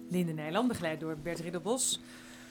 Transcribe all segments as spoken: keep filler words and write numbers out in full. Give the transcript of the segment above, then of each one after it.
Linde Nijland, begeleid door Bert Ridderbos.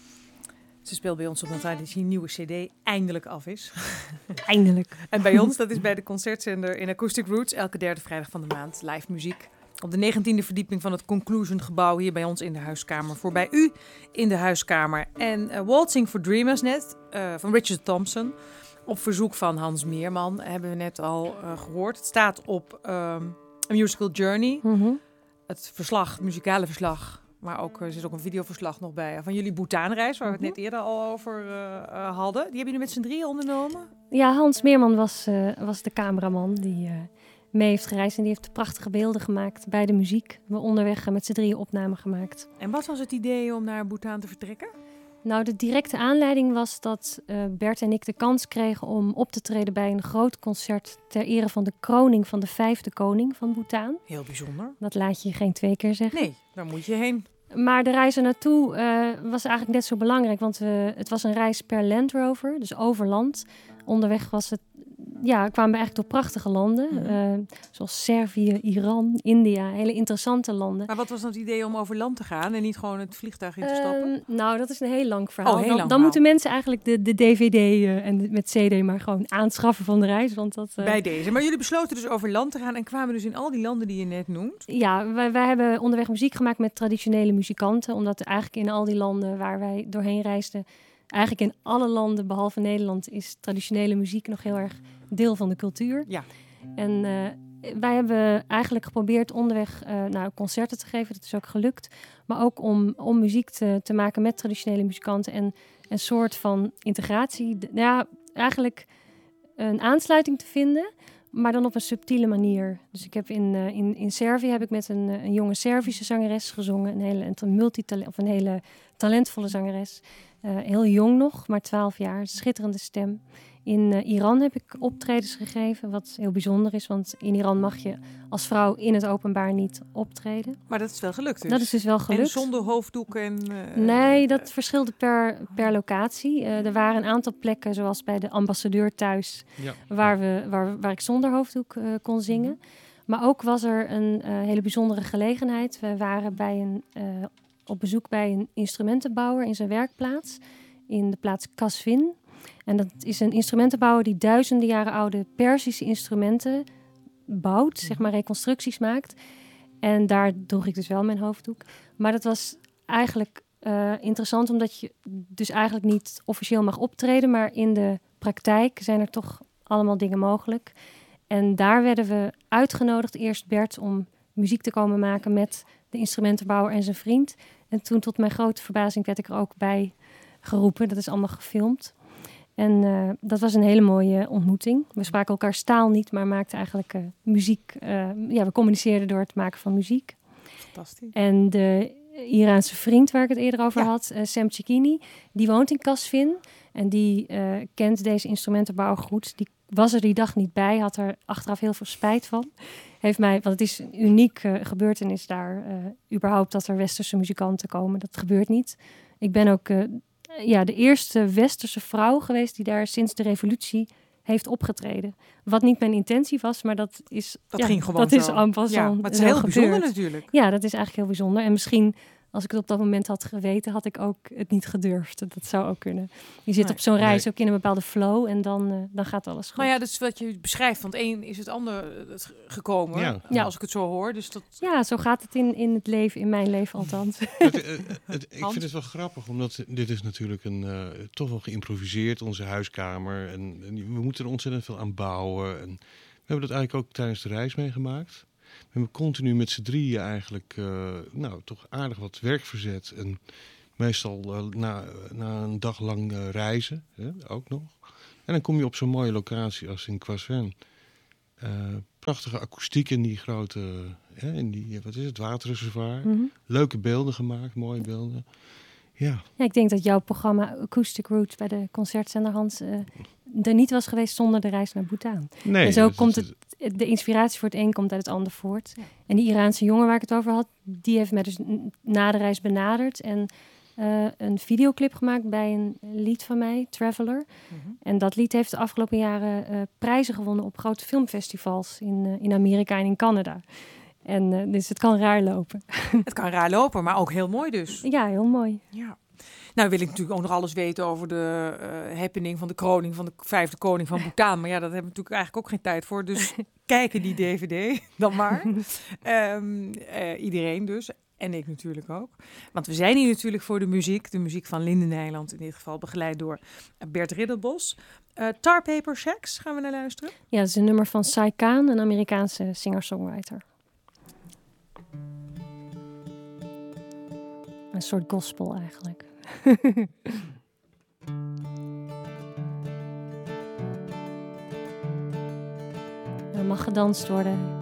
Ze speelt bij ons op dat die nieuwe cd eindelijk af is. Eindelijk. En bij ons, dat is bij de concertzender in Acoustic Roots, elke derde vrijdag van de maand, live muziek. Op de negentiende verdieping van het Conclusion gebouw hier bij ons in de huiskamer. Voor bij u in de huiskamer. En uh, Waltzing for Dreamers net, uh, van Richard Thompson. Op verzoek van Hans Meerman, hebben we net al uh, gehoord. Het staat op um, A Musical Journey. Mm-hmm. Het verslag, het muzikale verslag. Maar ook, er zit ook een videoverslag nog bij van jullie Bhutanreis, waar we het net eerder al over uh, uh, hadden. Die hebben jullie met z'n drieën ondernomen? Ja, Hans Meerman was, uh, was de cameraman die uh, mee heeft gereisd. En die heeft prachtige beelden gemaakt bij de muziek. We hebben onderweg uh, met z'n drieën opnamen gemaakt. En wat was het idee om naar Bhutan te vertrekken? Nou, de directe aanleiding was dat uh, Bert en ik de kans kregen om op te treden bij een groot concert ter ere van de kroning van de vijfde koning van Bhutan. Heel bijzonder. Dat laat je geen twee keer zeggen. Nee, daar moet je heen. Maar de reis er naartoe uh, was eigenlijk net zo belangrijk, want we, het was een reis per Land Rover, dus over land. Onderweg was het, ja, kwamen we eigenlijk door prachtige landen, mm-hmm. uh, zoals Servië, Iran, India, hele interessante landen. Maar wat was dan het idee om over land te gaan en niet gewoon het vliegtuig in te stappen? Uh, nou, dat is een heel lang verhaal. Oh, heel lang dan dan moeten mensen eigenlijk de, de D V D uh, en de, met C D maar gewoon aanschaffen van de reis. Want dat, uh... Bij deze. Maar jullie besloten dus over land te gaan en kwamen dus in al die landen die je net noemt? Ja, wij, wij hebben onderweg muziek gemaakt met traditionele muzikanten, omdat er eigenlijk in al die landen waar wij doorheen reisden, eigenlijk in alle landen behalve Nederland is traditionele muziek nog heel erg deel van de cultuur. Ja. En uh, wij hebben eigenlijk geprobeerd onderweg uh, nou, concerten te geven. Dat is ook gelukt. Maar ook om, om muziek te, te maken met traditionele muzikanten. En een soort van integratie. De, ja, eigenlijk een aansluiting te vinden. Maar dan op een subtiele manier. Dus ik heb in, uh, in, in Servië heb ik met een, een jonge Servische zangeres gezongen. Een hele, een multitalent, of een hele talentvolle zangeres. Uh, heel jong nog, maar twaalf jaar. Schitterende stem. In uh, Iran heb ik optredens gegeven, wat heel bijzonder is. Want in Iran mag je als vrouw in het openbaar niet optreden. Maar dat is wel gelukt dus? Dat is dus wel gelukt. En zonder hoofddoek en... Uh, nee, dat verschilde per, per locatie. Uh, er waren een aantal plekken, zoals bij de ambassadeur thuis, ja. waar, we, waar, waar ik zonder hoofddoek uh, kon zingen. Mm-hmm. Maar ook was er een uh, hele bijzondere gelegenheid. We waren bij een, uh, op bezoek bij een instrumentenbouwer in zijn werkplaats. In de plaats Kasvin. En dat is een instrumentenbouwer die duizenden jaren oude Perzische instrumenten bouwt, zeg maar reconstructies maakt. En daar droeg ik dus wel mijn hoofddoek. Maar dat was eigenlijk uh, interessant, omdat je dus eigenlijk niet officieel mag optreden, maar in de praktijk zijn er toch allemaal dingen mogelijk. En daar werden we uitgenodigd, eerst Bert, om muziek te komen maken met de instrumentenbouwer en zijn vriend. En toen tot mijn grote verbazing werd ik er ook bij geroepen. Dat is allemaal gefilmd. En uh, dat was een hele mooie ontmoeting. We spraken elkaars taal niet, maar maakten eigenlijk uh, muziek. Uh, ja, we communiceerden door het maken van muziek. Fantastisch. En de Iraanse vriend waar ik het eerder over ja. had, uh, Sam Chekini, die woont in Kasvin. En die uh, kent deze instrumentenbouwer goed. Die was er die dag niet bij, had er achteraf heel veel spijt van. Heeft mij, want het is een uniek uh, gebeurtenis daar, uh, überhaupt dat er westerse muzikanten komen. Dat gebeurt niet. Ik ben ook... Uh, Ja, de eerste westerse vrouw geweest die daar sinds de revolutie heeft opgetreden. Wat niet mijn intentie was, maar dat is... Dat ja, ging gewoon dat zo. is en passant, ja, maar het is heel heel bijzonder gebeurd. natuurlijk. Ja, dat is eigenlijk heel bijzonder. En misschien, als ik het op dat moment had geweten, had ik ook het niet gedurfd. Dat zou ook kunnen. Je zit nee. op zo'n reis Nee. ook in een bepaalde flow en dan, uh, dan gaat alles goed. Maar ja, dat is wat je beschrijft. Want één is het ander gekomen, Ja. Ja. als ik het zo hoor. Dus dat... Ja, zo gaat het in, in het leven, in mijn leven althans. Het, uh, het, ik vind het wel grappig, omdat dit is natuurlijk een, uh, toch wel geïmproviseerd, onze huiskamer. En, en we moeten er ontzettend veel aan bouwen. En we hebben dat eigenlijk ook tijdens de reis meegemaakt. We hebben continu met z'n drieën eigenlijk uh, nou, toch aardig wat werk verzet. En meestal uh, na, na een dag lang uh, reizen, hè, ook nog. En dan kom je op zo'n mooie locatie als in Kwasven. Uh, prachtige akoestiek in die grote, hè, in die, wat is het, waterreservoir. Mm-hmm. Leuke beelden gemaakt, mooie beelden. Ja. Ja, ik denk dat jouw programma Acoustic Roots bij de concertzender Hans uh, er niet was geweest zonder de reis naar Bhutan. Nee, en zo dat, komt dat, het, de inspiratie voor het een komt uit het ander voort. Ja. En die Iraanse jongen waar ik het over had, die heeft mij dus na de reis benaderd en uh, een videoclip gemaakt bij een lied van mij, Traveler. Mm-hmm. En dat lied heeft de afgelopen jaren uh, prijzen gewonnen op grote filmfestivals in, uh, in Amerika en in Canada. En uh, dus het kan raar lopen. Het kan raar lopen, maar ook heel mooi dus. Ja, heel mooi. Ja. Nou wil ik natuurlijk ook nog alles weten over de uh, happening van de kroning van de vijfde koning van Bhutan. Maar ja, dat hebben we natuurlijk eigenlijk ook geen tijd voor. Dus kijken die D V D dan maar. um, uh, iedereen dus. En ik natuurlijk ook. Want we zijn hier natuurlijk voor de muziek. De muziek van Linde Nijland in dit geval. Begeleid door Bert Ridderbos. Uh, Tar Paper Shacks gaan we naar luisteren. Ja, dat is een nummer van Sai Khan, een Amerikaanse singer-songwriter. Een soort gospel eigenlijk. Er mag gedanst worden.